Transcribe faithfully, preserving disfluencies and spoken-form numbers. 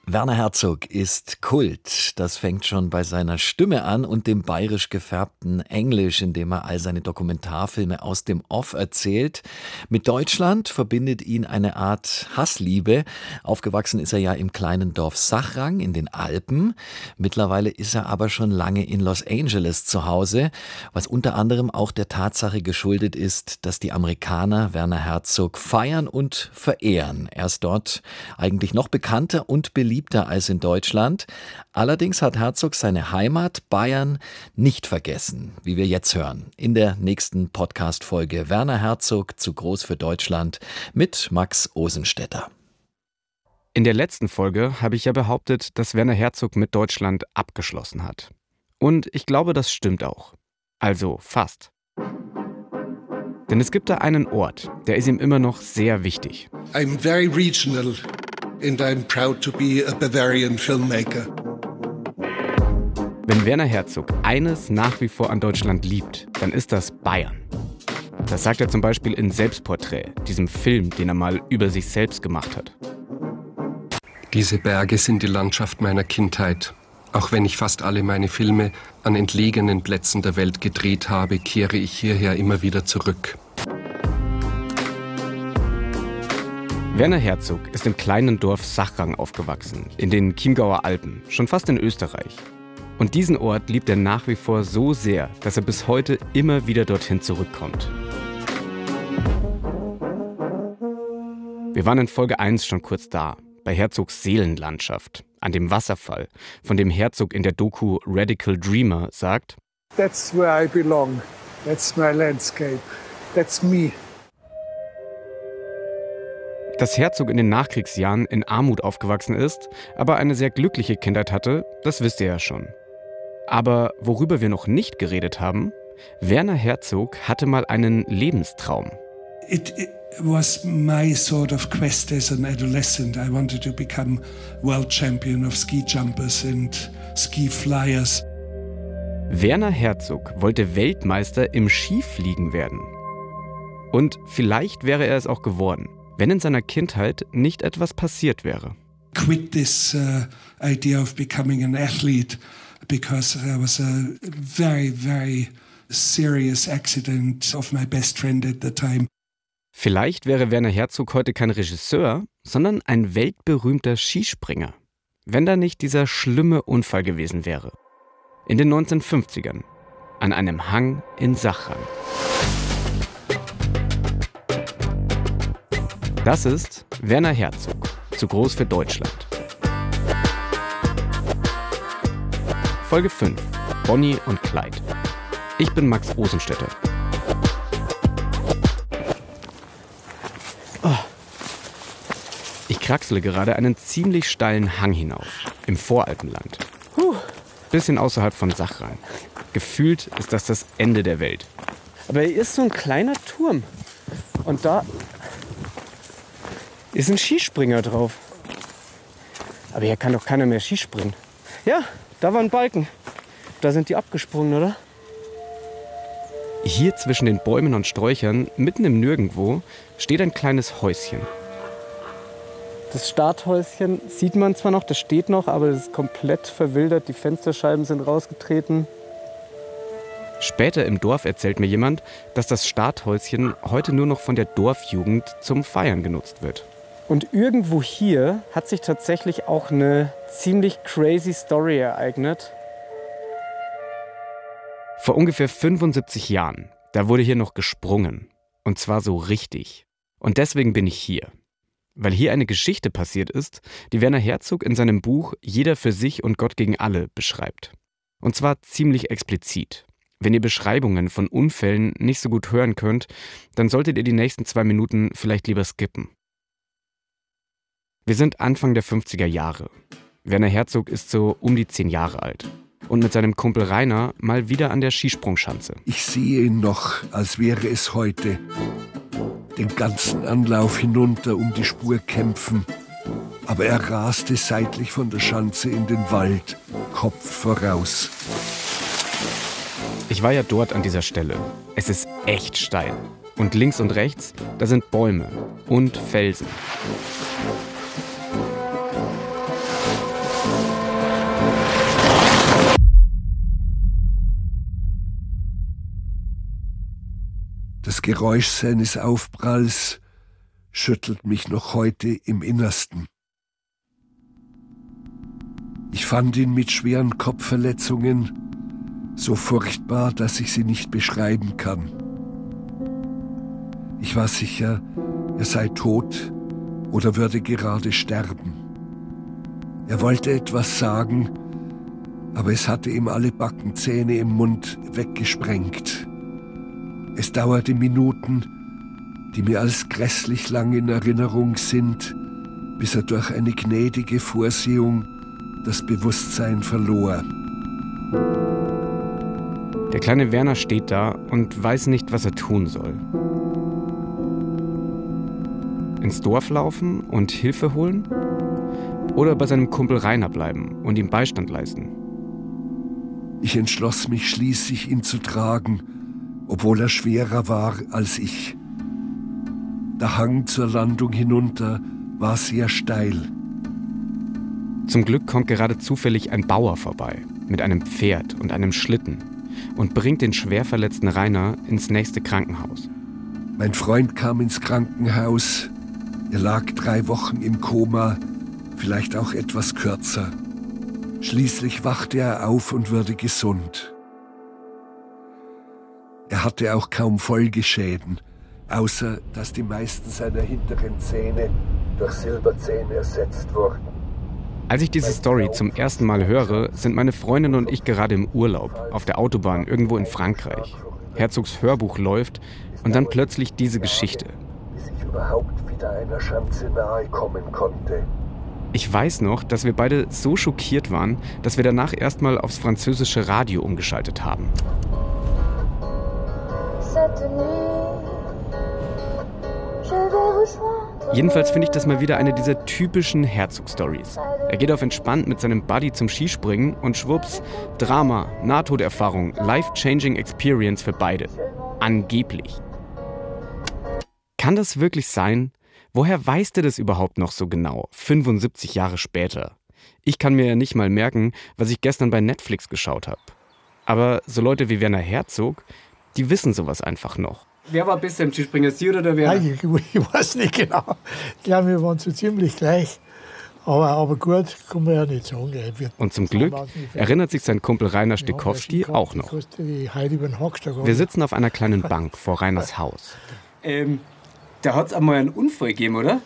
Werner Herzog ist Kult. Das fängt schon bei seiner Stimme an und dem bayerisch gefärbten Englisch, in dem er all seine Dokumentarfilme aus dem Off erzählt. Mit Deutschland verbindet ihn eine Art Hassliebe. Aufgewachsen ist er ja im kleinen Dorf Sachrang in den Alpen. Mittlerweile ist er aber schon lange in Los Angeles zu Hause, was unter anderem auch der Tatsache geschuldet ist, dass die Amerikaner Werner Herzog feiern und verehren. Er ist dort eigentlich noch bekannter und beliebter als in Deutschland. Allerdings hat Herzog seine Heimat Bayern nicht vergessen, wie wir jetzt hören. In der nächsten Podcast-Folge Werner Herzog zu groß für Deutschland mit Max Osenstetter. In der letzten Folge habe ich ja behauptet, dass Werner Herzog mit Deutschland abgeschlossen hat. Und ich glaube, das stimmt auch. Also fast. Denn es gibt da einen Ort, der ist ihm immer noch sehr wichtig. I'm very regional. And I'm proud to be a Bavarian filmmaker. Wenn Werner Herzog eines nach wie vor an Deutschland liebt, dann ist das Bayern. Das sagt er zum Beispiel in Selbstporträt, diesem Film, den er mal über sich selbst gemacht hat. Diese Berge sind die Landschaft meiner Kindheit. Auch wenn ich fast alle meine Filme an entlegenen Plätzen der Welt gedreht habe, kehre ich hierher immer wieder zurück. Werner Herzog ist im kleinen Dorf Sachrang aufgewachsen, in den Chiemgauer Alpen, schon fast in Österreich. Und diesen Ort liebt er nach wie vor so sehr, dass er bis heute immer wieder dorthin zurückkommt. Wir waren in Folge eins schon kurz da, bei Herzogs Seelenlandschaft, an dem Wasserfall, von dem Herzog in der Doku Radical Dreamer sagt: That's where I belong. That's my landscape. That's me. Dass Herzog in den Nachkriegsjahren in Armut aufgewachsen ist, aber eine sehr glückliche Kindheit hatte, das wisst ihr ja schon. Aber worüber wir noch nicht geredet haben, Werner Herzog hatte mal einen Lebenstraum. It, it was my sort of quest as an adolescent. I wanted to become world champion of ski jumpers and ski flyers. Werner Herzog wollte Weltmeister im Skifliegen werden. Und vielleicht wäre er es auch geworden, wenn in seiner Kindheit nicht etwas passiert wäre. Quit this uh, idea of becoming an athlete because there was a very, very serious accident of my best friend at the time. Vielleicht wäre Werner Herzog heute kein Regisseur, sondern ein weltberühmter Skispringer, wenn da nicht dieser schlimme Unfall gewesen wäre. In den neunzehnhundertfünfzigern, an einem Hang in Sachrang. Das ist Werner Herzog, zu groß für Deutschland. Folge fünf, Bonnie und Clyde. Ich bin Max Osenstetter. Oh. Ich kraxele gerade einen ziemlich steilen Hang hinauf, im Voralpenland. Bisschen außerhalb von Sachrang. Gefühlt ist das das Ende der Welt. Aber hier ist so ein kleiner Turm. Und da ist ein Skispringer drauf. Aber hier kann doch keiner mehr Skispringen. Ja, da war ein Balken. Da sind die abgesprungen, oder? Hier zwischen den Bäumen und Sträuchern, mitten im Nirgendwo, steht ein kleines Häuschen. Das Starthäuschen sieht man zwar noch, das steht noch, aber das ist komplett verwildert. Die Fensterscheiben sind rausgetreten. Später im Dorf erzählt mir jemand, dass das Starthäuschen heute nur noch von der Dorfjugend zum Feiern genutzt wird. Und irgendwo hier hat sich tatsächlich auch eine ziemlich crazy Story ereignet. Vor ungefähr fünfundsiebzig Jahren, da wurde hier noch gesprungen. Und zwar so richtig. Und deswegen bin ich hier. Weil hier eine Geschichte passiert ist, die Werner Herzog in seinem Buch Jeder für sich und Gott gegen alle beschreibt. Und zwar ziemlich explizit. Wenn ihr Beschreibungen von Unfällen nicht so gut hören könnt, dann solltet ihr die nächsten zwei Minuten vielleicht lieber skippen. Wir sind Anfang der fünfziger Jahre. Werner Herzog ist so um die zehn Jahre alt. Und mit seinem Kumpel Rainer mal wieder an der Skisprungschanze. Ich sehe ihn noch, als wäre es heute. Den ganzen Anlauf hinunter um die Spur kämpfen. Aber er raste seitlich von der Schanze in den Wald, Kopf voraus. Ich war ja dort an dieser Stelle. Es ist echt steil. Und links und rechts, da sind Bäume und Felsen. Geräusch seines Aufpralls schüttelt mich noch heute im Innersten. Ich fand ihn mit schweren Kopfverletzungen so furchtbar, dass ich sie nicht beschreiben kann. Ich war sicher, er sei tot oder würde gerade sterben. Er wollte etwas sagen, aber es hatte ihm alle Backenzähne im Mund weggesprengt. Es dauerte Minuten, die mir als grässlich lang in Erinnerung sind, bis er durch eine gnädige Vorsehung das Bewusstsein verlor. Der kleine Werner steht da und weiß nicht, was er tun soll. Ins Dorf laufen und Hilfe holen? Oder bei seinem Kumpel Rainer bleiben und ihm Beistand leisten? Ich entschloss mich schließlich, ihn zu tragen, obwohl er schwerer war als ich. Der Hang zur Landung hinunter war sehr steil. Zum Glück kommt gerade zufällig ein Bauer vorbei, mit einem Pferd und einem Schlitten und bringt den schwer verletzten Rainer ins nächste Krankenhaus. Mein Freund kam ins Krankenhaus. Er lag drei Wochen im Koma, vielleicht auch etwas kürzer. Schließlich wachte er auf und wurde gesund. Er hatte auch kaum Folgeschäden, außer dass die meisten seiner hinteren Zähne durch Silberzähne ersetzt wurden. Als ich diese Story zum ersten Mal höre, sind meine Freundin und ich gerade im Urlaub, auf der Autobahn irgendwo in Frankreich. Herzogs Hörbuch läuft und dann plötzlich diese Geschichte. Bis ich überhaupt wieder einer Schanze nahe kommen konnte. Ich weiß noch, dass wir beide so schockiert waren, dass wir danach erstmal aufs französische Radio umgeschaltet haben. Jedenfalls finde ich das mal wieder eine dieser typischen Herzog-Stories. Er geht auf entspannt mit seinem Buddy zum Skispringen und schwupps, Drama, Nahtoderfahrung, life-changing experience für beide. Angeblich. Kann das wirklich sein? Woher weiß der das überhaupt noch so genau, fünfundsiebzig Jahre später? Ich kann mir ja nicht mal merken, was ich gestern bei Netflix geschaut habe. Aber so Leute wie Werner Herzog, die wissen sowas einfach noch. Wer war besser im Skispringen, Sie oder der Werner? Ich, ich weiß nicht genau. Ich glaube, wir waren so ziemlich gleich. Aber, aber gut, kann man ja nicht sagen. Und zum Glück erinnert sich sein Kumpel Rainer Stekowski auch noch. Wir sitzen auf einer kleinen Bank vor Rainers Haus. Ähm, da hat es einmal einen Unfall gegeben, oder?